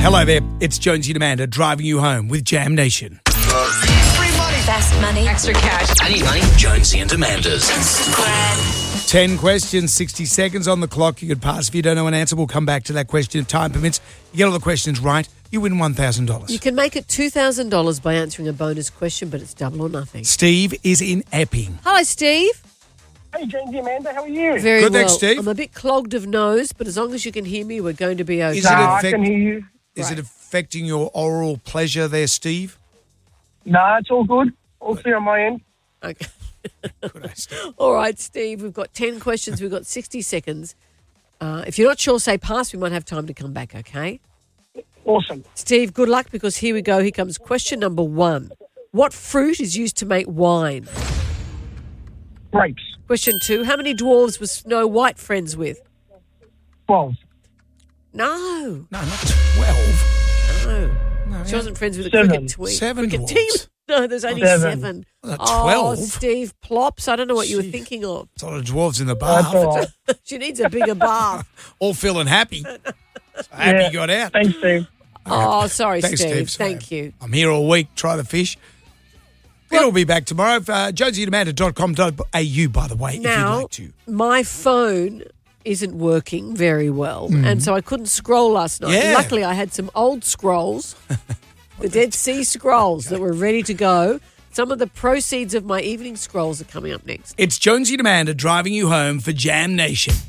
Hello there, it's Jonesy and Amanda driving you home with Jam Nation. Free money. Fast money. Extra cash. I need money. Jonesy and Amanda's. Instagram. 10 questions, 60 seconds on the clock. You could pass if you don't know an answer. We'll come back to that question if time permits. You get all the questions right, you win $1,000. You can make it $2,000 by answering a bonus question, but it's double or nothing. Steve is in Epping. Hello, Steve. Hey, Jonesy, Amanda, how are you? Very Good, well. thanks, Steve. I'm a bit clogged of nose, but as long as you can hear me, we're going to be okay. Is it I affect- can hear you. Is it affecting your oral pleasure there, Steve? No, it's all good. All clear on my end. Okay. Good day, Steve. All right, Steve, we've got 10 questions. We've got 60 seconds. If you're not sure, say pass. We might have time to come back, okay? Awesome. Steve, good luck because here we go. Here comes question number 1. What fruit is used to make wine? Grapes. Question 2. How many dwarves was Snow White friends with? 12. No. No, not 12. No. She wasn't friends with a 7. cricket team. 7 cricket dwarves. team. No, there's only 7. 7. Well, Oh, 12. Steve Plops. I don't know what you were Jeez. thinking of. It's a lot of dwarves in the That's all bath. right. She needs a bigger bath. All feeling happy. Happy Yeah. got out. Thanks, Steve. Oh, sorry, Thanks, Steve. Sorry. Thank you. I'm here all week. Try the fish. It'll be back tomorrow. jonesieandamanda.com.au, by the way, if you'd Now, like to. my phone isn't working very well, and so I couldn't scroll last night. Yeah. Luckily, I had some old scrolls, the Dead Sea Scrolls that were ready to go. Some of the proceeds of my evening scrolls are coming up next. It's Jonesy and Amanda driving you home for Jam Nation.